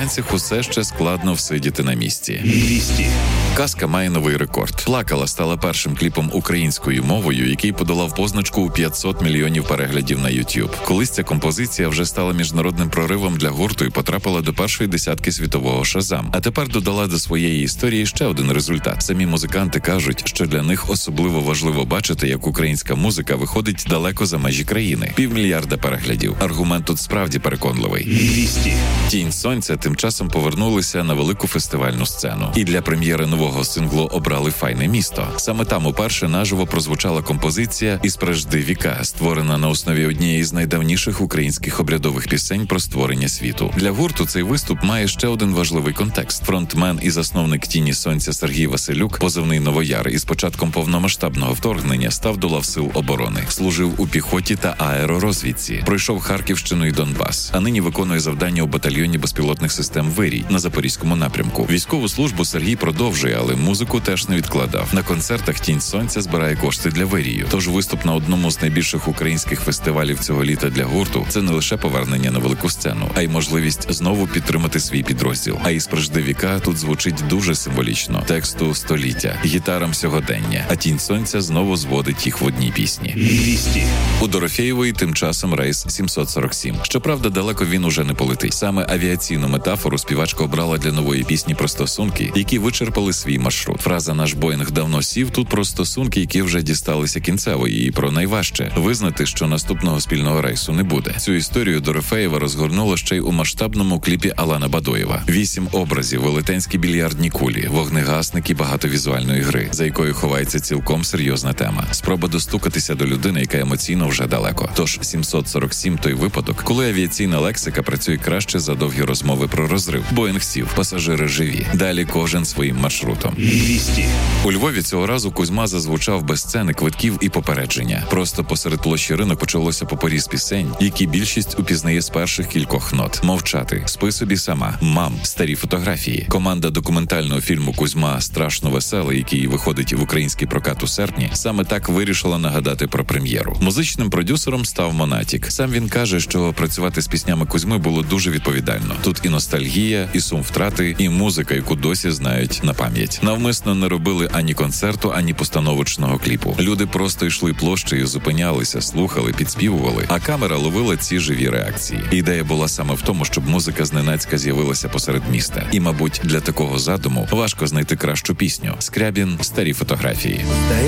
американцях усе ще складно всидіти на місці. Вісті. Казка має новий рекорд. «Плакала» стала першим кліпом українською мовою, який подолав позначку у 500 мільйонів переглядів на YouTube. Колись ця композиція вже стала міжнародним проривом для гурту і потрапила до першої десятки світового Шазам. А тепер додала до своєї історії ще один результат. Самі музиканти кажуть, що для них особливо важливо бачити, як українська музика виходить далеко за межі країни. 500 мільйонів переглядів. Аргумент тут справді переконливий. Вісті. «Тінь сонця» тим часом повернулися на велику фестивальну сцену. І для прем'єри нового синглу обрали «Файне місто». Саме там уперше наживо прозвучала композиція «Із прежди віка», створена на основі однієї з найдавніших українських обрядових пісень про створення світу. Для гурту цей виступ має ще один важливий контекст. Фронтмен і засновник «Тіні сонця» Сергій Василюк, позивний «Новояр», із початком повномасштабного вторгнення став до лав сил оборони. Служив у піхоті та аеророзвідці. Пройшов Харківщину і Донбас. А нині виконує завдання у батальйоні безпілотних систем «Вирій» на Запорізькому напрямку. Військову службу Сергій продовжує, але музику теж не відкладав. На концертах «Тінь сонця» збирає кошти для Вирію. Тож виступ на одному з найбільших українських фестивалів цього літа для гурту – це не лише повернення на велику сцену, а й можливість знову підтримати свій підрозділ. А із прежди віка тут звучить дуже символічно. Тексту століття, гітарам сьогодення, а «Тінь сонця» знову зводить їх в одній пісні. Вісті. У Дорофєєвої тим часом рейс 747. Щоправда, далеко він уже не полетить. Саме авіаційну метафору співачка обрала для нової пісні про стосунки, які вичерпали свій маршрут. Фраза «Наш Боїнг давно сів» тут про стосунки, які вже дісталися кінцевої, і про найважче – визнати, що наступного спільного рейсу не буде. Цю історію Дорофєєва розгорнула ще й у масштабному кліпі Алана Бадоєва. 8 образів, велетенські більярдні кулі, вогнегасник і багато візуальної гри, за якою ховається цілком серйозна тема. Спроба достукатися до людини, яка емоційно вже далеко. Тож 747 – той випадок, коли авіаційна лексика працює краще за довгі розмови про розрив. Боїнг сів, пасажири живі. Далі кожен своїм маршрутом. Вісті. У Львові цього разу Кузьма зазвучав без сцени, квитків і попередження. Просто посеред площі Ринок почалося попоріз пісень, які більшість упізнає з перших кількох нот. «Мовчати», «Спи собі сама», «Мам», «Старі фотографії». Команда документального фільму «Кузьма. Страшно веселий», який виходить в український прокат у серпні, саме так вирішила нагадати про прем'єру. Музичним продюсером став Монатік. Сам він каже, що працювати з піснями Кузьми було дуже відповідально. Тут і ностальгія, і сум втрати, і музика, яку досі знають на пам'ять. Навмисно не робили ані концерту, ані постановочного кліпу. Люди просто йшли площею, зупинялися, слухали, підспівували, а камера ловила ці живі реакції. Ідея була саме в тому, щоб музика зненацька з'явилася посеред міста. І, мабуть, для такого задуму важко знайти кращу пісню. Скрябін «Старі фотографії».